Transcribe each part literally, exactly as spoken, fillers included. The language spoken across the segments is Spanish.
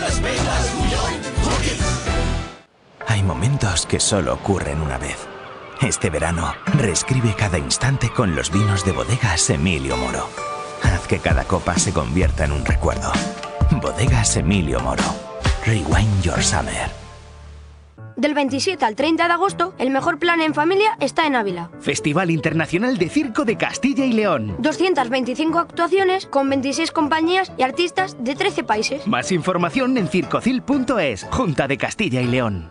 Hay momentos que solo ocurren una vez. Este verano, reescribe cada instante con los vinos de Bodegas Emilio Moro. Haz que cada copa se convierta en un recuerdo. Bodegas Emilio Moro. Rewind your summer. Del veintisiete al treinta de agosto, el mejor plan en familia está en Ávila. Festival Internacional de Circo de Castilla y León. doscientas veinticinco actuaciones con veintiséis compañías y artistas de trece países. Más información en circocil punto es. Junta de Castilla y León.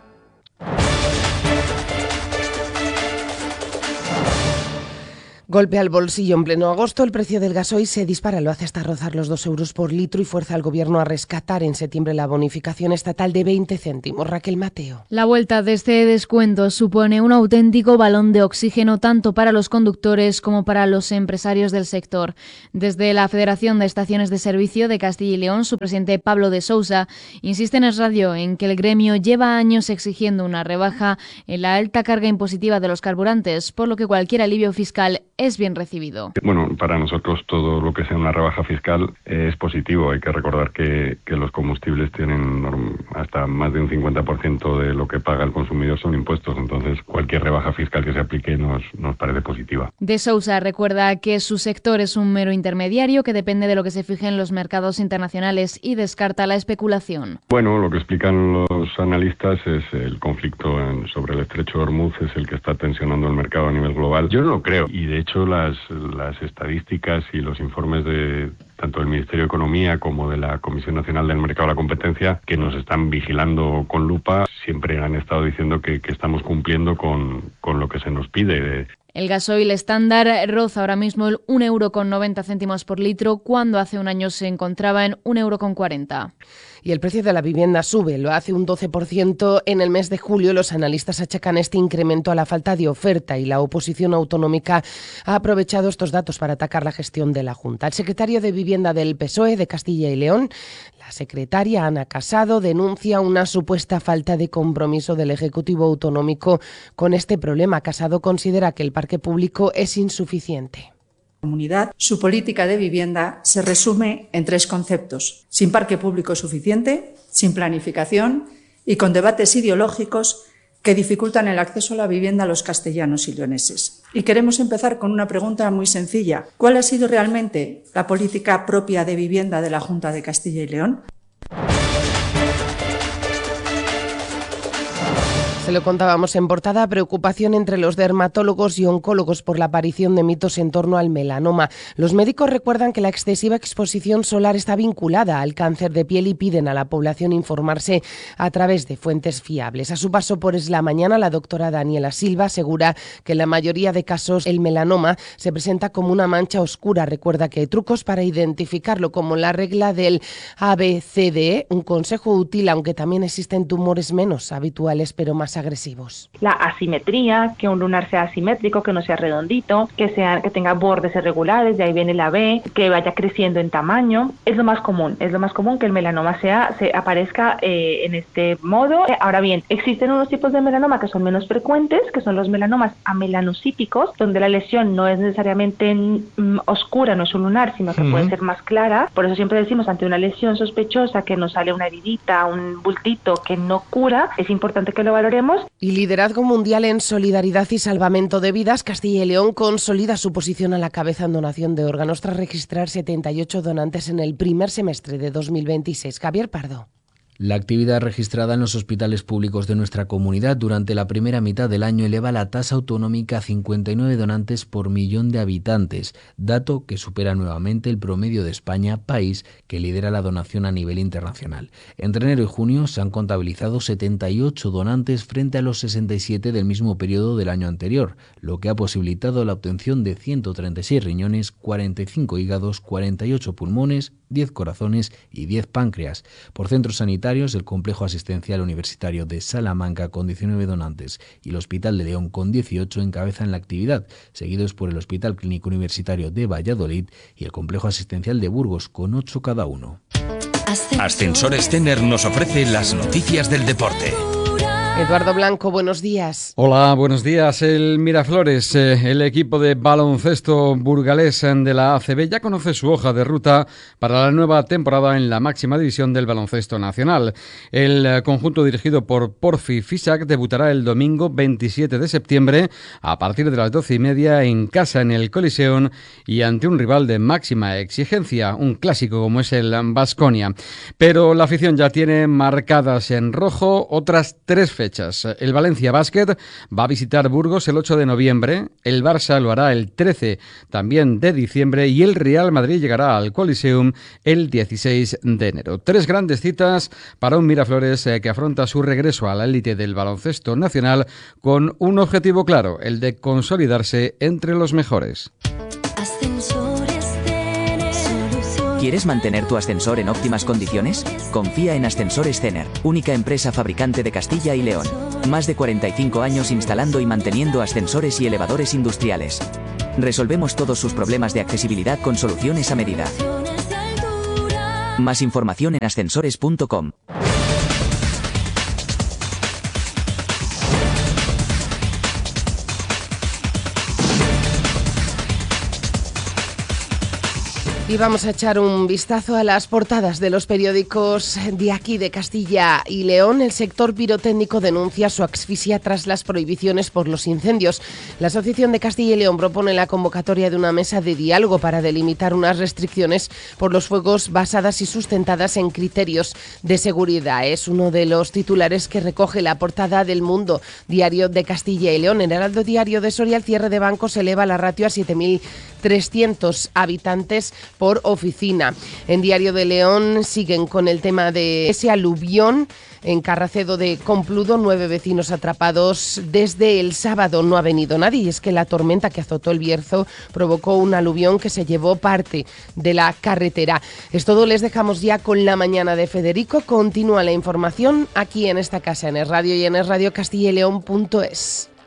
Golpe al bolsillo en pleno agosto, el precio del gasoil se dispara, lo hace hasta rozar los dos euros por litro y fuerza al gobierno a rescatar en septiembre la bonificación estatal de veinte céntimos. Raquel Mateo. La vuelta de este descuento supone un auténtico balón de oxígeno tanto para los conductores como para los empresarios del sector. Desde la Federación de Estaciones de Servicio de Castilla y León, su presidente Pablo de Sousa insiste en Es Radio en que el gremio lleva años exigiendo una rebaja en la alta carga impositiva de los carburantes, por lo que cualquier alivio fiscal es bien recibido. Bueno, para nosotros todo lo que sea una rebaja fiscal es positivo. Hay que recordar que, que los combustibles tienen hasta más de un cincuenta por ciento de lo que paga el consumidor son impuestos. Entonces, cualquier rebaja fiscal que se aplique nos, nos parece positiva. De Sousa recuerda que su sector es un mero intermediario que depende de lo que se fije en los mercados internacionales y descarta la especulación. Bueno, lo que explican los analistas es el conflicto en, sobre el estrecho de Hormuz es el que está tensionando el mercado a nivel global. Yo no lo creo y de hecho las, las estadísticas y los informes de tanto del Ministerio de Economía como de la Comisión Nacional del Mercado de la Competencia, que nos están vigilando con lupa, siempre han estado diciendo que, que estamos cumpliendo con, con lo que se nos pide. El gasoil estándar roza ahora mismo el un euro con noventa céntimos por litro, cuando hace un año se encontraba en un euro con cuarenta. Y el precio de la vivienda sube, lo hace un doce por ciento en el mes de julio. Los analistas achacan este incremento a la falta de oferta y la oposición autonómica ha aprovechado estos datos para atacar la gestión de la Junta. El secretario de Vivienda del P S O E de Castilla y León, la secretaria Ana Casado, denuncia una supuesta falta de compromiso del Ejecutivo autonómico con este problema. Casado considera que el parque público es insuficiente. Comunidad, su política de vivienda se resume en tres conceptos: sin parque público suficiente, sin planificación y con debates ideológicos que dificultan el acceso a la vivienda a los castellanos y leoneses. Y queremos empezar con una pregunta muy sencilla: ¿cuál ha sido realmente la política propia de vivienda de la Junta de Castilla y León? Se lo contábamos en portada, preocupación entre los dermatólogos y oncólogos por la aparición de mitos en torno al melanoma. Los médicos recuerdan que la excesiva exposición solar está vinculada al cáncer de piel y piden a la población informarse a través de fuentes fiables. A su paso por Es la Mañana, la doctora Daniela Silva asegura que en la mayoría de casos el melanoma se presenta como una mancha oscura. Recuerda que hay trucos para identificarlo, como la regla del A B C D E, un consejo útil, aunque también existen tumores menos habituales pero más agresivos. La asimetría, que un lunar sea asimétrico, que no sea redondito, que sea que tenga bordes irregulares, de ahí viene la B, que vaya creciendo en tamaño, es lo más común, es lo más común que el melanoma sea se aparezca eh, en este modo. Ahora bien, existen unos tipos de melanoma que son menos frecuentes, que son los melanomas amelanocíticos, donde la lesión no es necesariamente mm, oscura, no es un lunar, sino que uh-huh. puede ser más clara. Por eso siempre decimos, ante una lesión sospechosa que nos sale una heridita, un bultito que no cura, es importante que lo valoremos. Y liderazgo mundial en solidaridad y salvamento de vidas. Castilla y León consolida su posición a la cabeza en donación de órganos tras registrar setenta y ocho donantes en el primer semestre de dos mil veintiséis. Javier Pardo. La actividad registrada en los hospitales públicos de nuestra comunidad durante la primera mitad del año eleva la tasa autonómica a cincuenta y nueve donantes por millón de habitantes, dato que supera nuevamente el promedio de España, país que lidera la donación a nivel internacional. Entre enero y junio se han contabilizado setenta y ocho donantes frente a los sesenta y siete del mismo periodo del año anterior, lo que ha posibilitado la obtención de ciento treinta y seis riñones, cuarenta y cinco hígados, cuarenta y ocho pulmones, diez corazones y diez páncreas. Por centros sanitarios, el Complejo Asistencial Universitario de Salamanca con diecinueve donantes y el Hospital de León con dieciocho encabezan la actividad, seguidos por el Hospital Clínico Universitario de Valladolid y el Complejo Asistencial de Burgos con ocho cada uno. Ascensores Tener nos ofrece las noticias del deporte. Eduardo Blanco, buenos días. Hola, buenos días. El Miraflores, eh, el equipo de baloncesto burgalés de la A C B, ya conoce su hoja de ruta para la nueva temporada en la máxima división del baloncesto nacional. El eh, conjunto dirigido por Porfi Fisac debutará el domingo veintisiete de septiembre a partir de las doce y media en casa en el Coliseum y ante un rival de máxima exigencia, un clásico como es el Baskonia. Pero la afición ya tiene marcadas en rojo otras tres fechas. El Valencia Basket va a visitar Burgos el ocho de noviembre, el Barça lo hará el trece también de diciembre y el Real Madrid llegará al Coliseum el dieciséis de enero. Tres grandes citas para un Miraflores eh, que afronta su regreso a la élite del baloncesto nacional con un objetivo claro, el de consolidarse entre los mejores. ¿Quieres mantener tu ascensor en óptimas condiciones? Confía en Ascensores Cener, única empresa fabricante de Castilla y León. Más de cuarenta y cinco años instalando y manteniendo ascensores y elevadores industriales. Resolvemos todos sus problemas de accesibilidad con soluciones a medida. Más información en ascensores punto com. Y vamos a echar un vistazo a las portadas de los periódicos de aquí, de Castilla y León. El sector pirotécnico denuncia su asfixia tras las prohibiciones por los incendios. La Asociación de Castilla y León propone la convocatoria de una mesa de diálogo para delimitar unas restricciones por los fuegos basadas y sustentadas en criterios de seguridad. Es uno de los titulares que recoge la portada del Mundo, diario de Castilla y León. En el Heraldo Diario de Soria, el cierre de bancos eleva la ratio a siete mil trescientos habitantes por oficina. En Diario de León siguen con el tema de ese aluvión en Carracedo de Compludo, nueve vecinos atrapados desde el sábado. No ha venido nadie y es que la tormenta que azotó el Bierzo provocó un aluvión que se llevó parte de la carretera. Es todo, les dejamos ya con la mañana de Federico. Continúa la información aquí en esta casa, en Es Radio y en es radio castilla y león punto es.